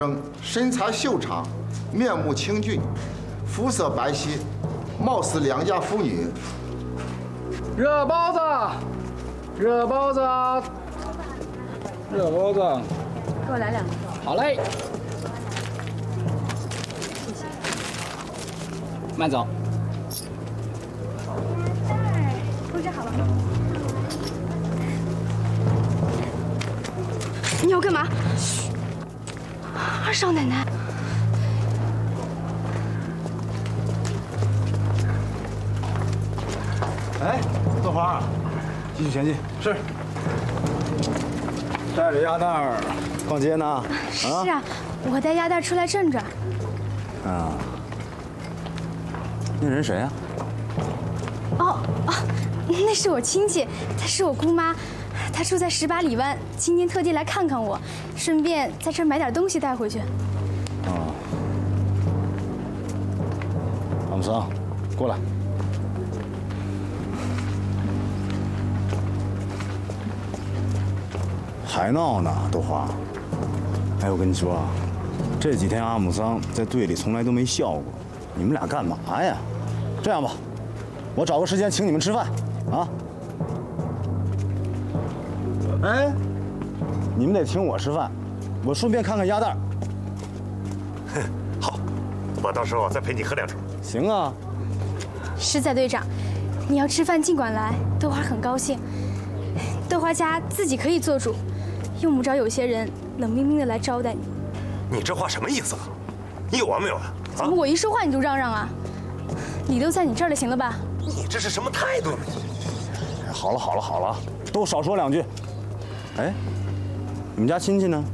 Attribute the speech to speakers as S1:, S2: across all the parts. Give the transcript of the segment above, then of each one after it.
S1: 身材修长，面目清俊，肤色白皙，貌似良家妇女。
S2: 热包子，热包子，热包子，
S3: 给我来2个。
S2: 好嘞。
S3: 谢谢。
S2: 慢走。
S3: 布置好了吗？你要干嘛？嘘。二少奶奶。
S4: 哎，豆花，继续前进。是。带着鸭蛋儿逛街呢？
S3: 是啊，我带鸭蛋出来转转。
S4: 啊。那人谁呀？
S3: 哦，那是我亲戚，她是我姑妈，她住在18里湾，今天特地来看看我，顺便在这儿买点东西带回去。
S4: 哦。阿姆桑，过来。还闹呢，豆花。哎，我跟你说啊，这几天阿姆桑在队里从来都没笑过，你们俩干嘛呀？这样吧，我找个时间请你们吃饭，啊？哎，你们得请我吃饭，我顺便看看鸭蛋。
S5: 哼，好，我到时候再陪你喝2盅。
S4: 行啊。
S3: 是在队长，你要吃饭尽管来，豆花很高兴。豆花家自己可以做主，用不着有些人冷冰冰的来招待你。
S5: 你这话什么意思啊？你有完没有啊？
S3: 怎么我一说话你就嚷嚷啊？理都在你这儿了，行了吧？
S5: 你这是什么态度？
S4: 好了好了好了，都少说2句。哎，你们家亲戚呢？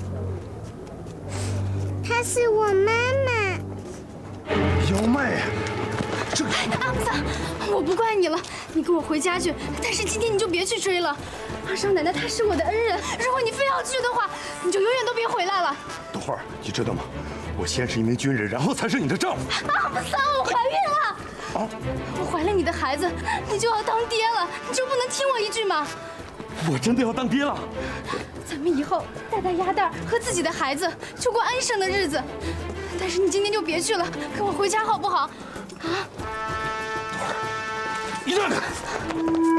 S6: 她是我妈妈。
S1: 幺妹，这
S3: 阿姆桑，我不怪你了，你跟我回家去。但是今天你就别去追了。二少奶奶她是我的恩人，如果你非要去的话，你就永远都别回来了。
S5: 豆花，你知道吗？我先是一名军人，然后才是你的丈夫。
S3: 阿姆桑，我怀孕了。啊！我怀了你的孩子，你就要当爹了，你就不能听我一句吗？
S5: 我真的要当爹了。
S3: 咱们以后带鸭蛋和自己的孩子，就过安生的日子。但是你今天就别去了，跟我回家好不好？啊！
S5: 豆花，你让开！